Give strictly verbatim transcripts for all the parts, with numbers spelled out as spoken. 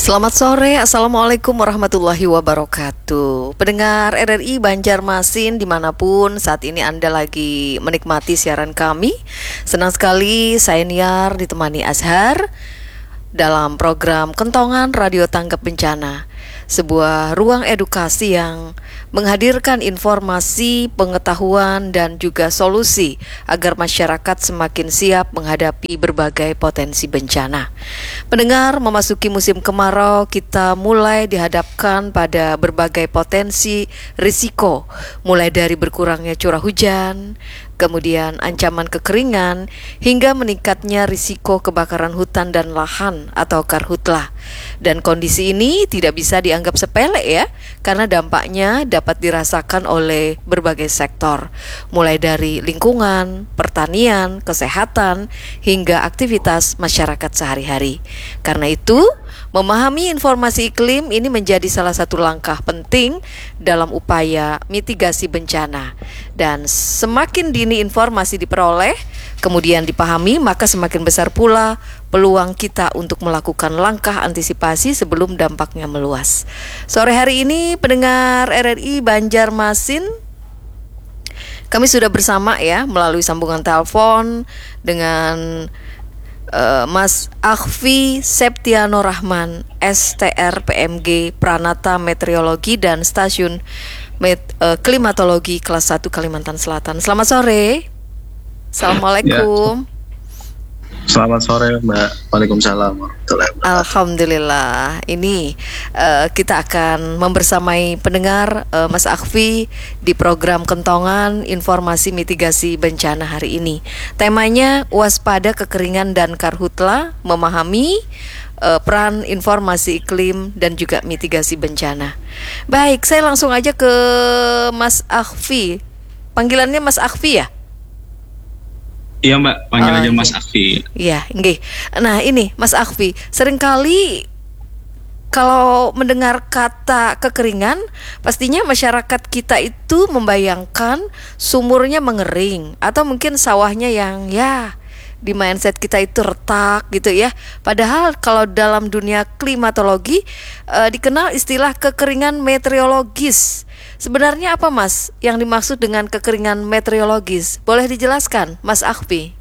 Selamat sore, Assalamualaikum warahmatullahi wabarakatuh. Pendengar R R I Banjarmasin dimanapun saat ini Anda lagi menikmati siaran kami. Senang sekali saya Niar ditemani Azhar dalam program Kentongan Radio Tanggap Bencana, sebuah ruang edukasi yang menghadirkan informasi, pengetahuan, dan juga solusi agar masyarakat semakin siap menghadapi berbagai potensi bencana. Pendengar, memasuki musim kemarau, kita mulai dihadapkan pada berbagai potensi risiko, mulai dari berkurangnya curah hujan, kemudian ancaman kekeringan, hingga meningkatnya risiko kebakaran hutan dan lahan atau karhutlah. Dan kondisi ini tidak bisa dianggap sepele ya, karena dampaknya dapat dirasakan oleh berbagai sektor, mulai dari lingkungan, pertanian, kesehatan, hingga aktivitas masyarakat sehari-hari. Karena itu, memahami informasi iklim ini menjadi salah satu langkah penting dalam upaya mitigasi bencana. Dan semakin dini informasi diperoleh, kemudian dipahami, maka semakin besar pula peluang kita untuk melakukan langkah antisipasi sebelum dampaknya meluas. Sore hari ini pendengar R R I Banjarmasin, kami sudah bersama ya melalui sambungan telepon dengan Uh, Mas Akhfi Septiano Rahman, S T R P M G Pranata Meteorologi dan Stasiun Met, uh, Klimatologi kelas satu Kalimantan Selatan. Selamat sore. Assalamualaikum. Ya. Selamat sore Mbak. Waalaikumsalam warahmatullahi wabarakatuh. Alhamdulillah. Ini uh, kita akan membersamai pendengar uh, Mas Akhfi di program Kentongan Informasi Mitigasi Bencana hari ini. Temanya waspada kekeringan dan karhutla, memahami uh, peran informasi iklim dan juga mitigasi bencana. Baik, saya langsung aja ke Mas Akhfi. Panggilannya Mas Akhfi ya? Iya Mbak, panggil oh, aja okay. Mas Akhfi. Iya, nggih. Nah ini Mas Akhfi, seringkali kalau mendengar kata kekeringan, pastinya masyarakat kita itu membayangkan sumurnya mengering, atau mungkin sawahnya yang ya di mindset kita itu retak gitu ya. Padahal kalau dalam dunia klimatologi eh, dikenal istilah kekeringan meteorologis. Sebenarnya apa Mas yang dimaksud dengan kekeringan meteorologis? Boleh dijelaskan Mas Akhfi?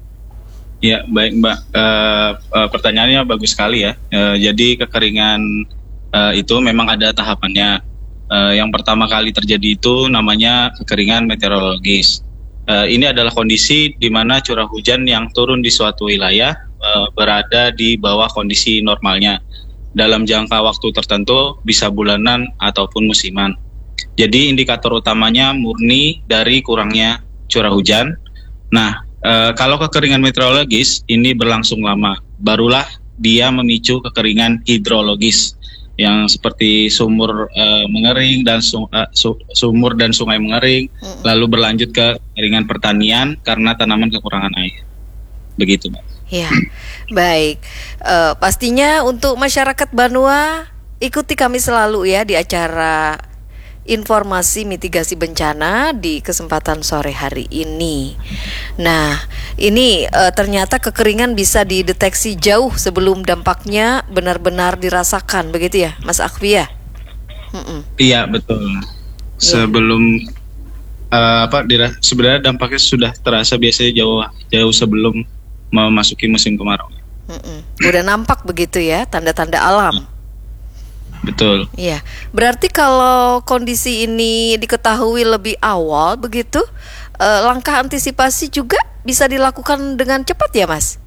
Ya baik Mbak, uh, uh, pertanyaannya bagus sekali ya. Uh, jadi kekeringan uh, itu memang ada tahapannya. Uh, yang pertama kali terjadi itu namanya kekeringan meteorologis. Uh, ini adalah kondisi di mana curah hujan yang turun di suatu wilayah uh, berada di bawah kondisi normalnya dalam jangka waktu tertentu, bisa bulanan ataupun musiman. Jadi indikator utamanya murni dari kurangnya curah hujan. Nah, e, kalau kekeringan meteorologis ini berlangsung lama, barulah dia memicu kekeringan hidrologis yang seperti sumur e, mengering dan su, e, su, sumur dan sungai mengering, hmm. lalu berlanjut ke kekeringan pertanian karena tanaman kekurangan air. Begitu, Mbak. Ya, baik. E, pastinya untuk masyarakat Banua, ikuti kami selalu ya di acara informasi mitigasi bencana di kesempatan sore hari ini. Nah, ini e, ternyata kekeringan bisa dideteksi jauh sebelum dampaknya benar-benar dirasakan, begitu ya, Mas Akhfi ya? Mm-mm. Iya betul. Sebelum yeah. uh, apa? Dira- sebenarnya dampaknya sudah terasa biasanya jauh jauh sebelum memasuki musim kemarau. Mm-mm. Udah nampak begitu ya, tanda-tanda alam. Betul. Iya, berarti kalau kondisi ini diketahui lebih awal begitu, eh, langkah antisipasi juga bisa dilakukan dengan cepat ya, Mas?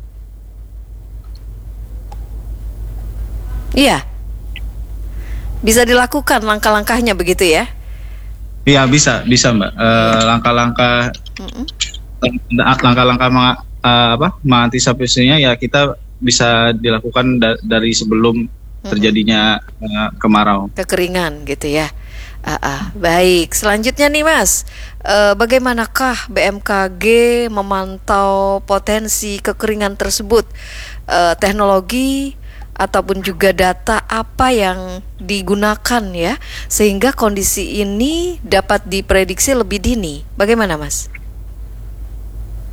Iya, bisa dilakukan langkah-langkahnya begitu ya? Iya bisa, bisa Mbak. Uh, langkah-langkah, Mm-mm. langkah-langkah meng, uh, apa? mengantisipasinya ya kita bisa dilakukan da- dari sebelum terjadinya uh, kemarau, kekeringan gitu ya. Uh, uh. Baik, selanjutnya nih Mas, uh, bagaimanakah B M K G memantau potensi kekeringan tersebut? Uh, teknologi ataupun juga data apa yang digunakan ya sehingga kondisi ini dapat diprediksi lebih dini? Bagaimana Mas?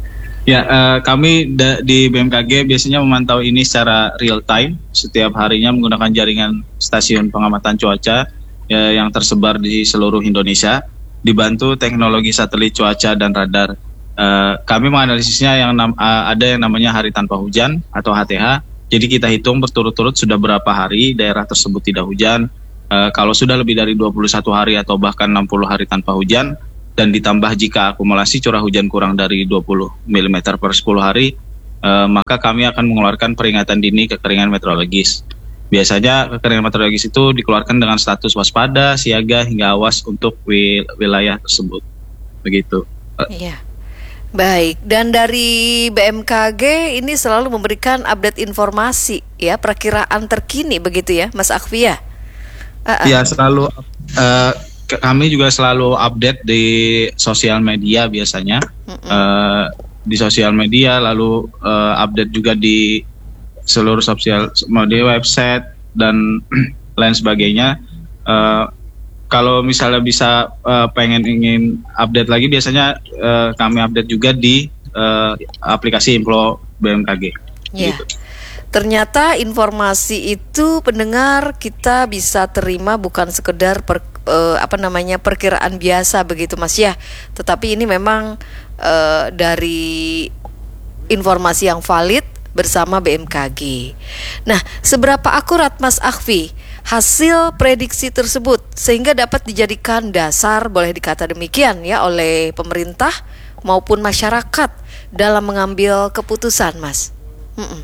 Ya, eh, kami da- di B M K G biasanya memantau ini secara real time, setiap harinya menggunakan jaringan stasiun pengamatan cuaca ya, yang tersebar di seluruh Indonesia, dibantu teknologi satelit cuaca dan radar. Eh, kami menganalisisnya yang nam- eh, ada yang namanya hari tanpa hujan atau H T H. Jadi kita hitung berturut-turut sudah berapa hari daerah tersebut tidak hujan. Eh, kalau sudah lebih dari dua puluh satu hari atau bahkan enam puluh hari tanpa hujan, dan ditambah jika akumulasi curah hujan kurang dari dua puluh milimeter per sepuluh hari, eh, maka kami akan mengeluarkan peringatan dini kekeringan meteorologis. Biasanya kekeringan meteorologis itu dikeluarkan dengan status waspada, siaga, hingga awas untuk wil- wilayah tersebut. Begitu. Iya. Baik, dan dari B M K G ini selalu memberikan update informasi ya, perkiraan terkini begitu ya, Mas Akhvi ya? Uh-uh. Ya, selalu eh, ke- kami juga selalu update di sosial media biasanya. Eh, di sosial media, lalu eh, update juga di seluruh sosial media, website dan lain sebagainya. Eh, kalau misalnya bisa eh, pengen ingin update lagi, biasanya eh, kami update juga di eh, aplikasi Info B M K G. Ya. Gitu. Ternyata informasi itu pendengar kita bisa terima bukan sekedar per, eh, apa namanya perkiraan biasa begitu Mas ya, tetapi ini memang eh, dari informasi yang valid bersama B M K G. Nah, seberapa akurat Mas Akhvi hasil prediksi tersebut sehingga dapat dijadikan dasar, boleh dikata demikian ya, oleh pemerintah maupun masyarakat dalam mengambil keputusan, Mas? Mm-mm.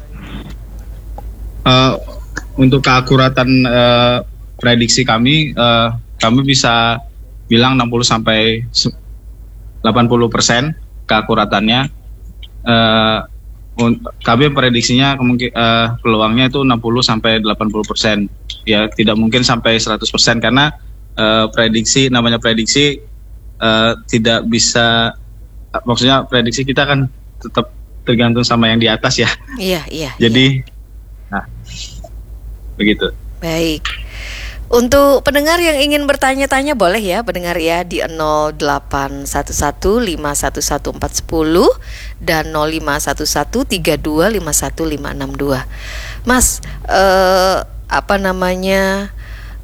Uh, untuk keakuratan uh, prediksi kami, uh, kami bisa bilang enam puluh sampai delapan puluh persen keakuratannya. Uh, kami prediksinya kemungkin, uh, peluangnya itu enam puluh sampai delapan puluh persen. Ya, tidak mungkin sampai seratus persen karena uh, prediksi, namanya prediksi uh, tidak bisa, maksudnya prediksi kita kan tetap tergantung sama yang di atas ya. Iya, iya. Jadi, iya. Nah, begitu. Baik. Untuk pendengar yang ingin bertanya-tanya boleh ya pendengar ya di nol delapan satu satu lima satu satu empat satu nol dan nol lima satu satu tiga dua lima satu lima enam dua. Mas, eh, apa namanya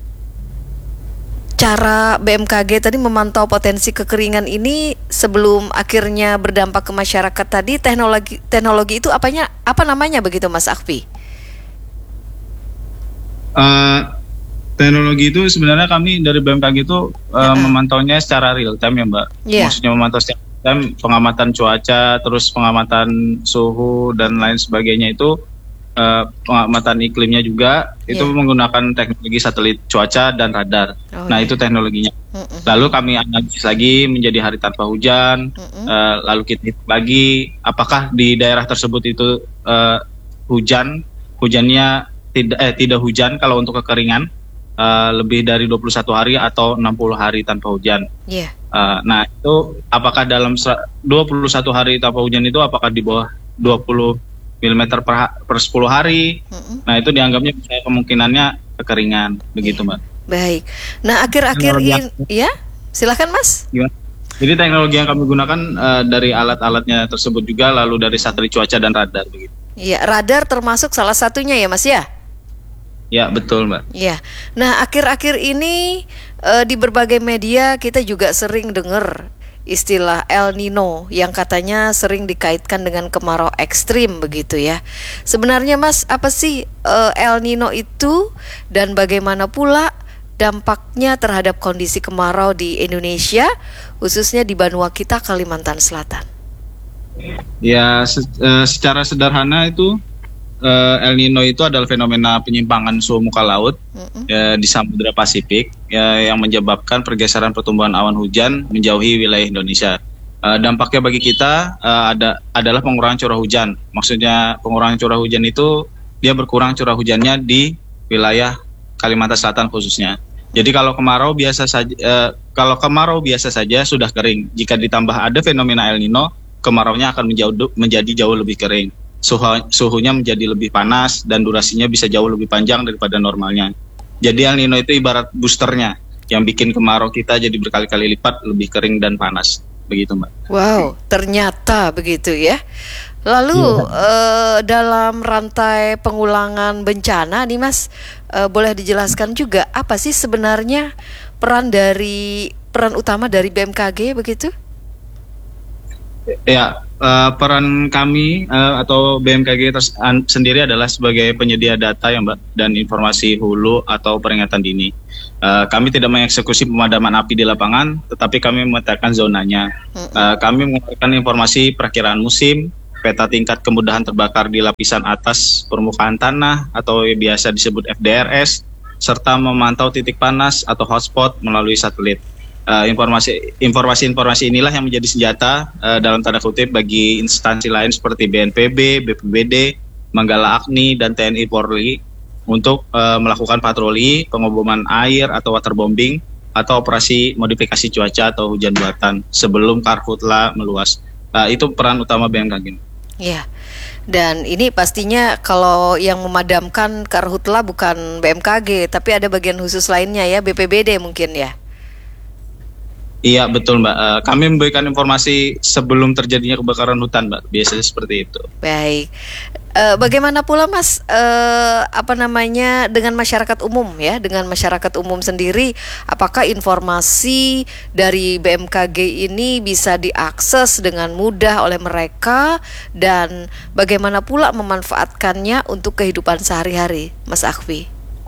cara B M K G tadi memantau potensi kekeringan ini sebelum akhirnya berdampak ke masyarakat tadi, teknologi teknologi itu apanya apa namanya begitu Mas Akhvi? Uh, teknologi itu sebenarnya kami dari B M K G itu uh, uh-uh. memantaunya secara real time ya Mbak. Yeah. Maksudnya memantau secara real time, pengamatan cuaca, terus pengamatan suhu dan lain sebagainya itu, uh, pengamatan iklimnya juga itu yeah. menggunakan teknologi satelit cuaca dan radar. Oh, nah yeah. itu teknologinya. Uh-uh. Lalu kami analisis lagi menjadi hari tanpa hujan, uh-uh. uh, lalu kita hitung lagi apakah di daerah tersebut itu uh, hujan, hujannya tidak eh tidak hujan kalau untuk kekeringan. Uh, lebih dari dua puluh satu hari atau enam puluh hari tanpa hujan. Yeah. Uh, nah, itu apakah dalam dua puluh satu hari tanpa hujan itu apakah di bawah dua puluh milimeter per, ha- per sepuluh hari? Mm-hmm. Nah, itu dianggapnya kemungkinannya kekeringan, begitu, Mbak. Baik. Nah, akhir-akhir ini ya, silakan Mas. Gimana? Jadi teknologi yang kami gunakan uh, dari alat-alatnya tersebut juga, lalu dari satelit cuaca dan radar, begitu. Iya, radar termasuk salah satunya ya, Mas ya? Ya, betul Mbak. Ya, nah akhir-akhir ini uh, di berbagai media kita juga sering dengar istilah El Nino yang katanya sering dikaitkan dengan kemarau ekstrim begitu ya. Sebenarnya Mas, apa sih uh, El Nino itu dan bagaimana pula dampaknya terhadap kondisi kemarau di Indonesia, khususnya di Banua kita, Kalimantan Selatan? Ya, se- uh, secara sederhana itu Uh, El Nino itu adalah fenomena penyimpangan suhu muka laut mm-hmm. ya, di Samudra Pasifik ya, yang menyebabkan pergeseran pertumbuhan awan hujan menjauhi wilayah Indonesia. Uh, dampaknya bagi kita uh, ada adalah pengurangan curah hujan. Maksudnya pengurangan curah hujan itu dia berkurang curah hujannya di wilayah Kalimantan Selatan khususnya. Jadi kalau kemarau biasa saja uh, kalau kemarau biasa saja sudah kering. Jika ditambah ada fenomena El Nino, kemaraunya akan menjauh, menjadi jauh lebih kering. Suhu, suhunya menjadi lebih panas dan durasinya bisa jauh lebih panjang daripada normalnya. Jadi El Nino itu ibarat boosternya yang bikin kemarau kita jadi berkali-kali lipat lebih kering dan panas. begitu Mbak. Wow, ternyata begitu ya. Lalu eh, dalam rantai pengulangan bencana nih Mas, eh, boleh dijelaskan juga apa sih sebenarnya peran dari peran utama dari B M K G begitu? Ya, eh, peran kami eh, atau B M K G ters- an- sendiri adalah sebagai penyedia data ya Mbak, dan informasi hulu atau peringatan dini. Eh, kami tidak mengeksekusi pemadaman api di lapangan, tetapi kami memetakan zonanya. Eh, kami mengeluarkan informasi perakiraan musim, peta tingkat kemudahan terbakar di lapisan atas permukaan tanah atau yang biasa disebut F D R S, serta memantau titik panas atau hotspot melalui satelit. Uh, informasi informasi-informasi inilah yang menjadi senjata uh, dalam tanda kutip bagi instansi lain seperti B N P B, B P B D, Manggala Agni, dan T N I Polri untuk uh, melakukan patroli, pengoboman air atau waterbombing, atau operasi modifikasi cuaca atau hujan buatan sebelum karhutla meluas. Uh, itu peran utama B M K G. Ya, dan ini pastinya kalau yang memadamkan karhutla bukan B M K G, tapi ada bagian khusus lainnya ya, B P B D mungkin ya. Iya betul Mbak, uh, kami memberikan informasi sebelum terjadinya kebakaran hutan Mbak, biasanya seperti itu. Baik, uh, bagaimana pula Mas, uh, apa namanya dengan masyarakat umum ya, dengan masyarakat umum sendiri, apakah informasi dari B M K G ini bisa diakses dengan mudah oleh mereka, dan bagaimana pula memanfaatkannya untuk kehidupan sehari-hari, Mas Akhwi?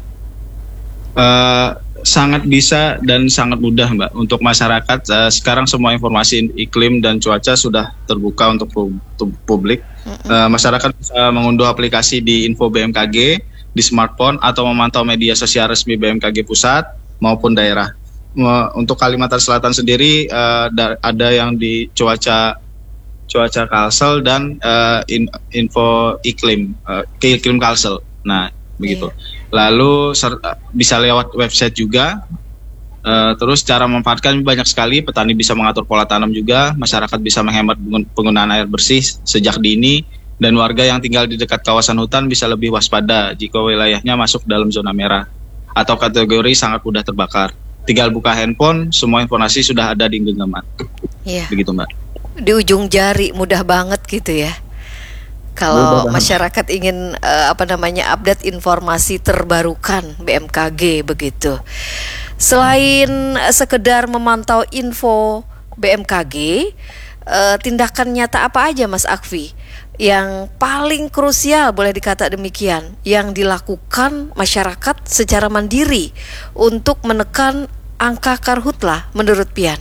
Uh, sangat bisa dan sangat mudah Mbak untuk masyarakat. Uh, sekarang semua informasi iklim dan cuaca sudah terbuka untuk publik. Uh, masyarakat bisa mengunduh aplikasi di Info B M K G di smartphone atau memantau media sosial resmi B M K G pusat maupun daerah. Uh, untuk Kalimantan Selatan sendiri uh, da- ada yang di cuaca cuaca Kalsel dan uh, in- info iklim uh, ke iklim Kalsel. Nah begitu. Yeah. Lalu ser- bisa lewat website juga. Uh, terus cara memanfaatkan banyak sekali. Petani bisa mengatur pola tanam juga. Masyarakat bisa menghemat penggunaan air bersih sejak dini. Dan warga yang tinggal di dekat kawasan hutan bisa lebih waspada jika wilayahnya masuk dalam zona merah atau kategori sangat mudah terbakar. Tinggal buka handphone, semua informasi sudah ada di genggaman. Iya. Begitu Mbak. Di ujung jari, mudah banget gitu ya. Kalau masyarakat ingin uh, apa namanya update informasi terbarukan B M K G begitu. Selain uh, sekedar memantau info B M K G, uh, tindakan nyata apa aja Mas Akhwi yang paling krusial, boleh dikata demikian, yang dilakukan masyarakat secara mandiri untuk menekan angka karhutla menurut Pian?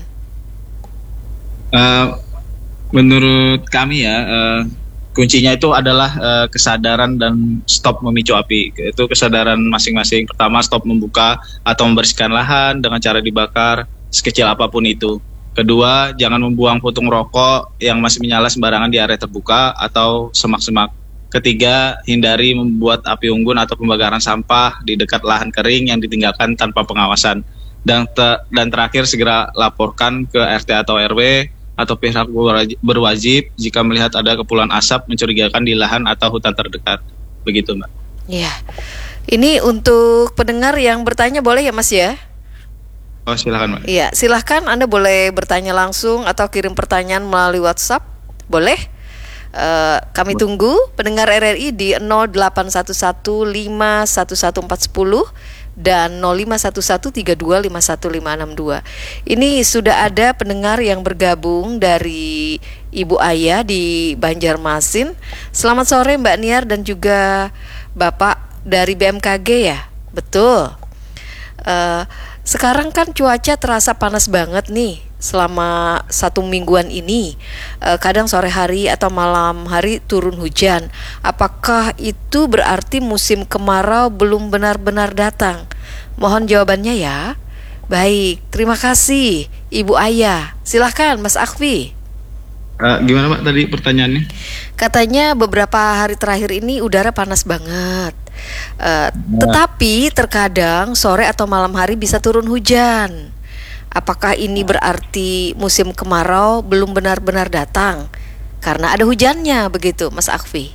Uh, menurut kami ya, uh, kuncinya itu adalah uh, kesadaran dan stop memicu api. Itu kesadaran masing-masing. Pertama, stop membuka atau membersihkan lahan dengan cara dibakar sekecil apapun itu. Kedua, jangan membuang puntung rokok yang masih menyala sembarangan di area terbuka atau semak-semak. Ketiga, hindari membuat api unggun atau pembakaran sampah di dekat lahan kering yang ditinggalkan tanpa pengawasan. Dan, te- dan terakhir, segera laporkan ke R T atau R W atau pihak berwajib jika melihat ada kepulan asap mencurigakan di lahan atau hutan terdekat. Begitu Mbak. Iya. Ini untuk pendengar yang bertanya boleh ya Mas ya? Oh silakan Mbak. Iya, silahkan Anda boleh bertanya langsung atau kirim pertanyaan melalui WhatsApp. Boleh? Uh, kami boleh. Tunggu pendengar R R I di nol delapan satu satu lima satu satu empat satu nol dan nol lima satu satu tiga dua lima satu lima enam dua. Ini sudah ada pendengar yang bergabung dari Ibu Aya di Banjarmasin. Selamat sore Mbak Niar dan juga Bapak dari B M K G ya. Betul. Uh, sekarang kan cuaca terasa panas banget nih selama satu mingguan ini. Uh, kadang sore hari atau malam hari turun hujan. Apakah itu berarti musim kemarau belum benar-benar datang? Mohon jawabannya ya. Baik, terima kasih Ibu Aya. Silahkan Mas Akhwi. Uh, gimana Mbak tadi pertanyaannya? Katanya beberapa hari terakhir ini udara panas banget. Uh, tetapi terkadang sore atau malam hari bisa turun hujan. Apakah ini berarti musim kemarau belum benar-benar datang? Karena ada hujannya begitu Mas Akhwi.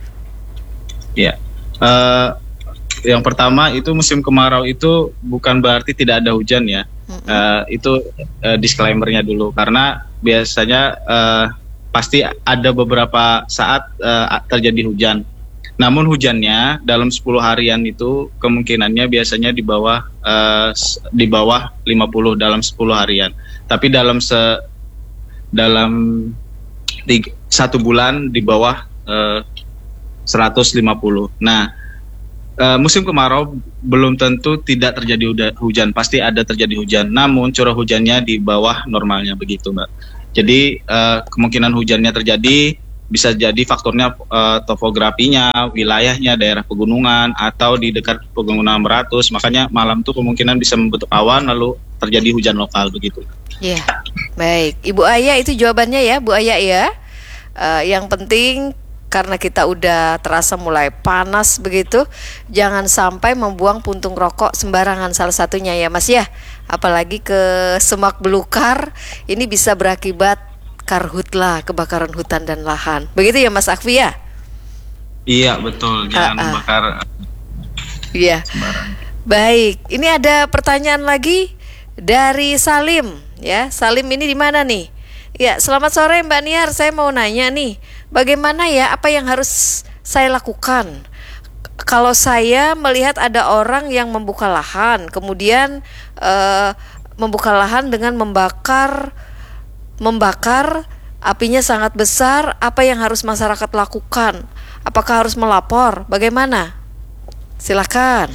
Ya, uh, yang pertama itu musim kemarau itu bukan berarti tidak ada hujan ya. Mm-hmm. Uh, itu uh, disclaimer-nya dulu, karena biasanya uh, pasti ada beberapa saat uh, terjadi hujan. Namun hujannya dalam sepuluh harian itu kemungkinannya biasanya di bawah uh, di bawah lima puluh dalam sepuluh harian. Tapi dalam se dalam tiga, satu bulan di bawah uh, seratus lima puluh. Nah, uh, musim kemarau belum tentu tidak terjadi hujan, pasti ada terjadi hujan. Namun curah hujannya di bawah normalnya begitu, Mbak. Jadi uh, kemungkinan hujannya terjadi bisa jadi faktornya uh, topografinya, wilayahnya, daerah pegunungan, atau di dekat pegunungan beratus. Makanya malam tuh kemungkinan bisa membentuk awan lalu terjadi hujan lokal begitu. Iya, baik. Ibu Aya itu jawabannya ya, Bu Aya ya. Uh, yang penting karena kita udah terasa mulai panas begitu, jangan sampai membuang puntung rokok sembarangan, salah satunya ya Mas ya. Apalagi ke semak belukar, ini bisa berakibat karhutla, kebakaran hutan dan lahan. Begitu ya Mas Akfi ya? Iya betul, jangan uh, uh. membakar Iya. sembarangan. Baik, ini ada pertanyaan lagi dari Salim ya. Salim ini di mana nih? Ya, selamat sore Mbak Niar, saya mau nanya nih, bagaimana ya, apa yang harus saya lakukan kalau saya melihat ada orang yang membuka lahan, kemudian uh, membuka lahan dengan membakar membakar apinya sangat besar, apa yang harus masyarakat lakukan? Apakah harus melapor? Bagaimana? Silakan.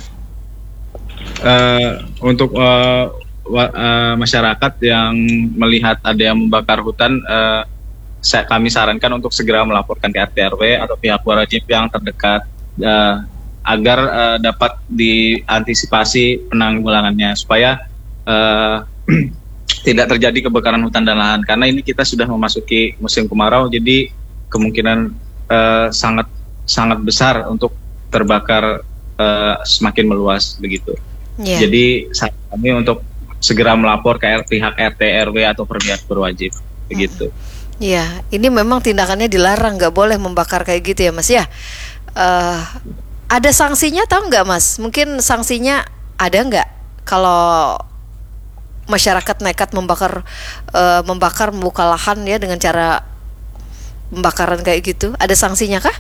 Uh, untuk uh, wa, uh, masyarakat yang melihat ada yang membakar hutan, uh, saya, kami sarankan untuk segera melaporkan ke R T R W atau pihak wajib yang terdekat uh, agar uh, dapat diantisipasi penanggulangannya supaya uh, tidak terjadi kebakaran hutan dan lahan, karena ini kita sudah memasuki musim kemarau, jadi kemungkinan uh, sangat sangat besar untuk terbakar uh, semakin meluas begitu. Yeah. Jadi saran kami untuk segera melapor ke pihak R T R W atau pihak berwajib begitu. Iya, yeah. Ini memang tindakannya dilarang, nggak boleh membakar kayak gitu ya Mas ya. Uh, ada sanksinya tahu nggak Mas? Mungkin sanksinya ada nggak kalau masyarakat nekat membakar uh, membakar membuka lahan ya dengan cara pembakaran kayak gitu, ada sanksinya kah?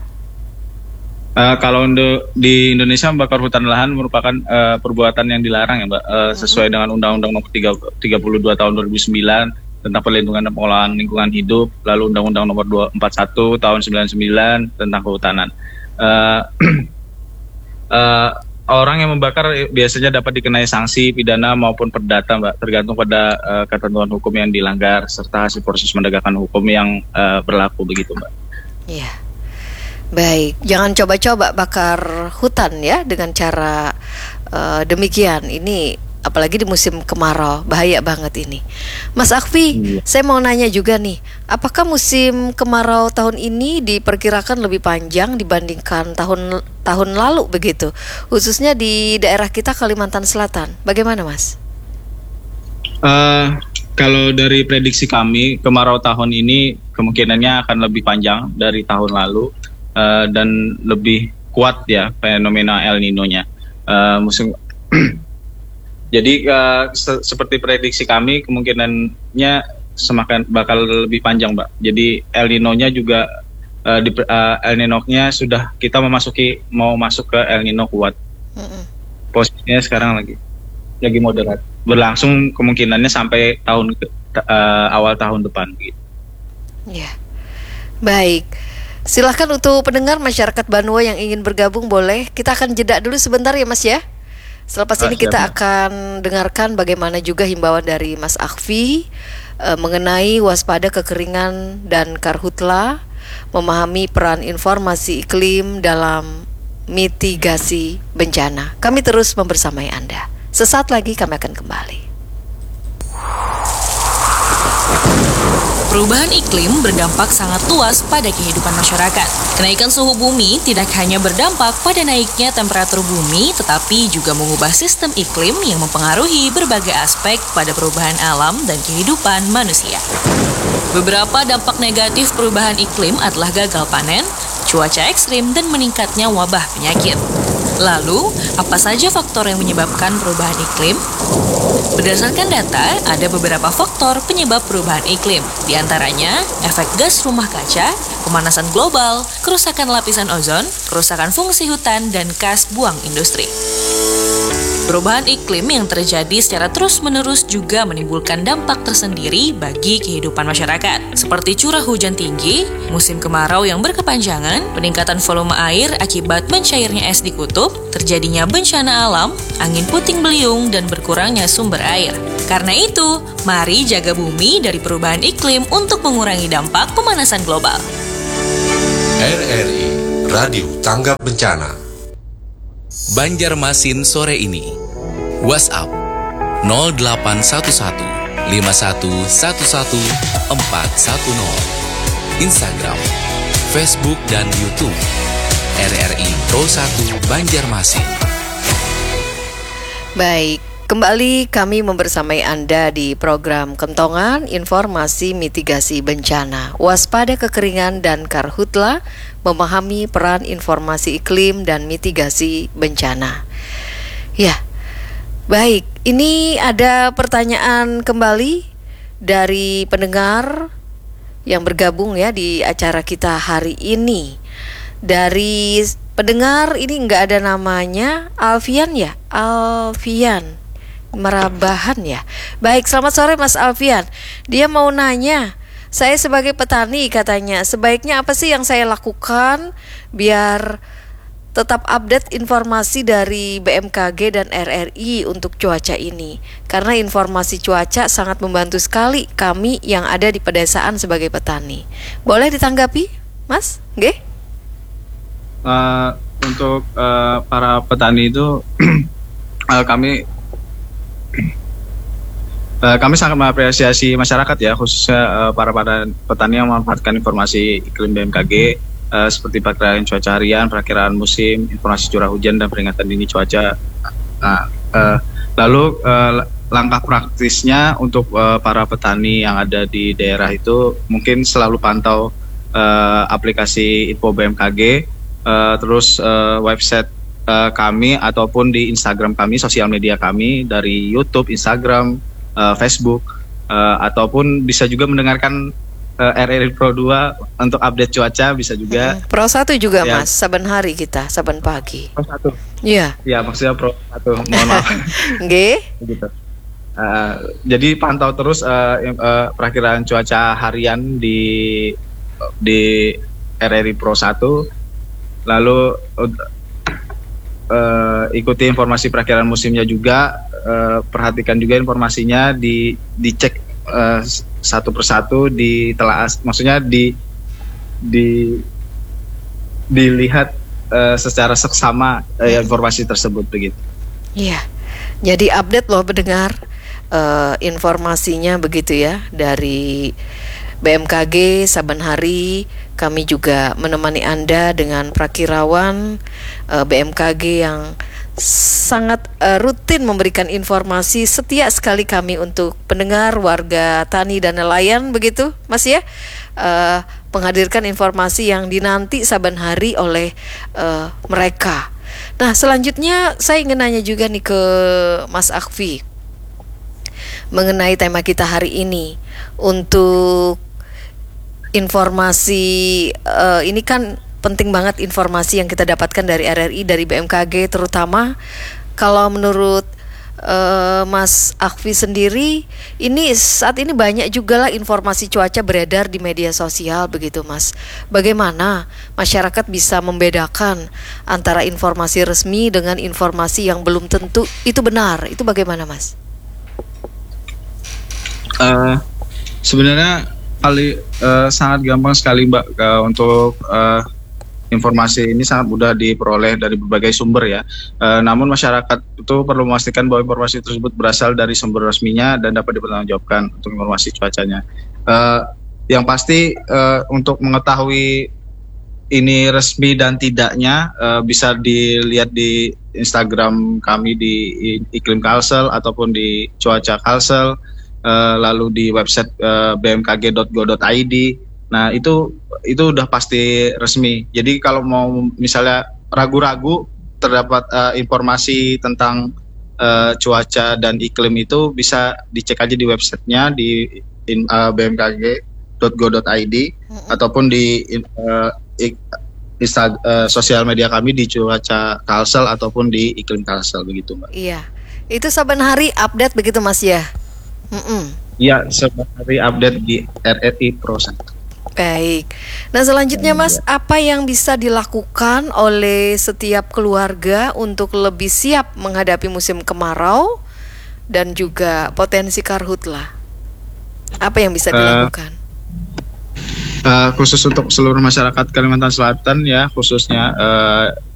Uh, kalau untuk di Indonesia membakar hutan lahan merupakan uh, perbuatan yang dilarang ya Mbak, uh, sesuai uh-huh. dengan Undang-Undang Nomor tiga puluh dua Tahun dua ribu sembilan tentang perlindungan dan pengelolaan lingkungan hidup, lalu Undang-Undang Nomor dua ratus empat puluh satu Tahun sembilan puluh sembilan tentang kehutanan. Uh, uh, Orang yang membakar biasanya dapat dikenai sanksi pidana maupun perdata, Mbak, tergantung pada uh, ketentuan hukum yang dilanggar serta hasil proses penegakan hukum yang uh, berlaku begitu, Mbak. Iya. Baik, jangan coba-coba bakar hutan ya dengan cara uh, demikian. Ini apalagi di musim kemarau, bahaya banget ini. Mas Akfi, iya. Saya mau nanya juga nih, apakah musim kemarau tahun ini diperkirakan lebih panjang dibandingkan tahun tahun lalu begitu, khususnya di daerah kita Kalimantan Selatan? Bagaimana Mas? Uh, kalau dari prediksi kami, kemarau tahun ini kemungkinannya akan lebih panjang dari tahun lalu uh, dan lebih kuat ya fenomena El Nino-nya. Uh, musim Jadi uh, se- seperti prediksi kami, kemungkinannya semakin bakal lebih panjang, Mbak. Jadi El Nino-nya juga uh, di, uh, El Nino-nya sudah kita memasuki mau masuk ke El Nino kuat. Mm-mm. Posisinya sekarang lagi lagi moderat. Berlangsung kemungkinannya sampai tahun uh, awal tahun depan gitu. Ya. Baik. Silahkan untuk pendengar masyarakat Banua yang ingin bergabung boleh. Kita akan jeda dulu sebentar ya Mas ya. Selepas ini kita akan dengarkan bagaimana juga himbauan dari Mas Akfi e, mengenai waspada kekeringan dan karhutla, memahami peran informasi iklim dalam mitigasi bencana. Kami terus membersamai Anda. Sesaat lagi kami akan kembali. Perubahan iklim berdampak sangat luas pada kehidupan masyarakat. Kenaikan suhu bumi tidak hanya berdampak pada naiknya temperatur bumi, tetapi juga mengubah sistem iklim yang mempengaruhi berbagai aspek pada perubahan alam dan kehidupan manusia. Beberapa dampak negatif perubahan iklim adalah gagal panen, cuaca ekstrim, dan meningkatnya wabah penyakit. Lalu, apa saja faktor yang menyebabkan perubahan iklim? Berdasarkan data, ada beberapa faktor penyebab perubahan iklim. Di antaranya, efek gas rumah kaca, pemanasan global, kerusakan lapisan ozon, kerusakan fungsi hutan, dan gas buang industri. Perubahan iklim yang terjadi secara terus-menerus juga menimbulkan dampak tersendiri bagi kehidupan masyarakat, seperti curah hujan tinggi, musim kemarau yang berkepanjangan, peningkatan volume air akibat mencairnya es di kutub, terjadinya bencana alam, angin puting beliung, dan berkurangnya sumber air. Karena itu, mari jaga bumi dari perubahan iklim untuk mengurangi dampak pemanasan global. R R I Radio Tanggap Bencana. Banjarmasin sore ini. WhatsApp nol delapan satu satu lima satu satu satu empat satu nol. Instagram, Facebook, dan YouTube R R I Pro satu Banjarmasin. Baik, kembali kami membersamai Anda di program Kentongan Informasi Mitigasi Bencana. Waspada kekeringan dan karhutla, memahami peran informasi iklim dan mitigasi bencana. Ya, baik, ini ada pertanyaan kembali dari pendengar yang bergabung ya di acara kita hari ini. Dari pendengar ini nggak ada namanya, Alfian ya, Alfian Merabahan ya. Baik, selamat sore Mas Alfian. Dia mau nanya, saya sebagai petani katanya, sebaiknya apa sih yang saya lakukan biar tetap update informasi dari B M K G dan R R I untuk cuaca ini? Karena informasi cuaca sangat membantu sekali kami yang ada di pedesaan sebagai petani. Boleh ditanggapi, Mas? Nggih? Uh, untuk uh, para petani itu uh, kami uh, kami sangat mengapresiasi masyarakat ya, khususnya uh, para para petani yang memanfaatkan informasi iklim B M K G uh, seperti perakiraan cuaca harian, perakiraan musim, informasi curah hujan, dan peringatan dini cuaca. Uh, uh, lalu uh, langkah praktisnya untuk uh, para petani yang ada di daerah itu mungkin selalu pantau uh, aplikasi Info B M K G, uh, terus uh, website uh, kami ataupun di Instagram kami, sosial media kami dari YouTube, Instagram, uh, Facebook, uh, ataupun bisa juga mendengarkan uh, R R I Pro dua untuk update cuaca, bisa juga. Hmm, Pro satu juga ya. Mas, saben hari kita, saben pagi. Pro satu. Iya. Ya, maksudnya Pro satu. Mohon maaf. Nggih. Gitu. Uh, jadi pantau terus uh, uh, perakiraan cuaca harian di di R R I Pro satu. Lalu uh, ikuti informasi perakiraan musimnya juga, uh, perhatikan juga informasinya, di dicek uh, satu persatu, ditelaah, maksudnya di di dilihat uh, secara seksama uh, informasi tersebut begitu. Iya. Jadi update loh pendengar, uh, informasinya begitu ya dari B M K G saben hari. Kami juga menemani Anda dengan prakirawan uh, B M K G yang sangat uh, rutin memberikan informasi setia sekali kami untuk pendengar, warga tani dan nelayan begitu Mas ya, uh, menghadirkan informasi yang dinanti saben hari oleh uh, mereka. Nah, selanjutnya saya ingin nanya juga nih ke Mas Akfi mengenai tema kita hari ini. Untuk informasi uh, ini kan penting banget informasi yang kita dapatkan dari R R I, dari B M K G, terutama kalau menurut uh, Mas Akfi sendiri, ini saat ini banyak juga lah informasi cuaca beredar di media sosial begitu Mas. Bagaimana masyarakat bisa membedakan antara informasi resmi dengan informasi yang belum tentu itu benar? Itu bagaimana Mas? Uh, sebenarnya kali uh, sangat gampang sekali Mbak, uh, untuk uh, informasi ini sangat mudah diperoleh dari berbagai sumber ya. Uh, namun masyarakat itu perlu memastikan bahwa informasi tersebut berasal dari sumber resminya dan dapat dipertanggungjawabkan untuk informasi cuacanya. Uh, yang pasti uh, untuk mengetahui ini resmi dan tidaknya uh, bisa dilihat di Instagram kami di Iklim Kalsel ataupun di Cuaca Kalsel. Uh, lalu di website uh, b m k g dot go dot i d. Nah, itu itu udah pasti resmi. Jadi kalau mau misalnya ragu-ragu terdapat uh, informasi tentang uh, cuaca dan iklim itu bisa dicek aja di websitenya di in, uh, b m k g dot go dot i d mm-hmm. ataupun di uh, Insta, uh, sosial media kami di cuaca Kalsel ataupun di iklim Kalsel begitu Mbak. Iya, itu saban hari update begitu Mas ya? Mm-mm. Iya, saban hari update di R R I Pro satu. Baik. Nah selanjutnya Mas, apa yang bisa dilakukan oleh setiap keluarga untuk lebih siap menghadapi musim kemarau dan juga potensi karhutla? Apa yang bisa dilakukan? Uh, uh, khusus untuk seluruh masyarakat Kalimantan Selatan ya, khususnya uh,